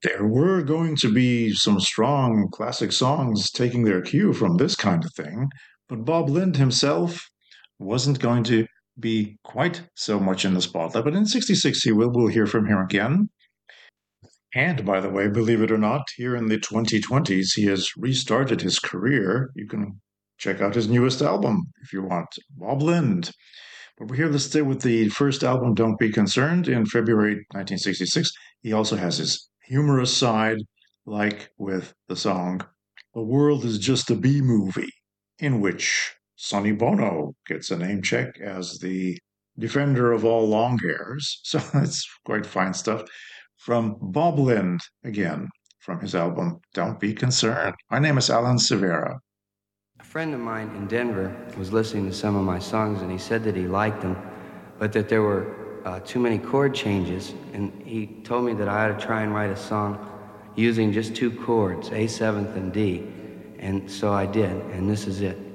There were going to be some strong classic songs taking their cue from this kind of thing, but Bob Lind himself wasn't going to be quite so much in the spotlight. But in 66, we'll hear from him again. And by the way, believe it or not, here in the 2020s, he has restarted his career. You can check out his newest album if you want, Bob Lind. But we're here to stay with the first album, Don't Be Concerned, in February 1966. He also has his humorous side, like with the song The World is Just a B Movie, in which Sonny Bono gets a name check as the defender of all long hairs. So it's quite fine stuff. From Bob Lind, again, from his album Don't Be Concerned. My name is Alan Severa. A friend of mine in Denver was listening to some of my songs, and he said that he liked them, but that there were too many chord changes, and he told me that I ought to try and write a song using just two chords, A seventh and D, and so I did, and this is it.